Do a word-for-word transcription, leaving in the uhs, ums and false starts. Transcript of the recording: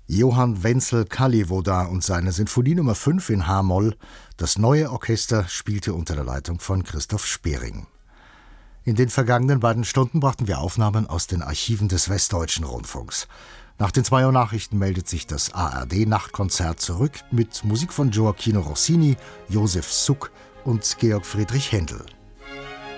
Johann Wenzel Kallivoda und seine Sinfonie Nummer fünf in H-Moll. Das neue Orchester spielte unter der Leitung von Christoph Spering. In den vergangenen beiden Stunden brachten wir Aufnahmen aus den Archiven des Westdeutschen Rundfunks. Nach den zwei Uhr Nachrichten meldet sich das A R D-Nachtkonzert zurück mit Musik von Gioacchino Rossini, Josef Suk und Georg Friedrich Händel.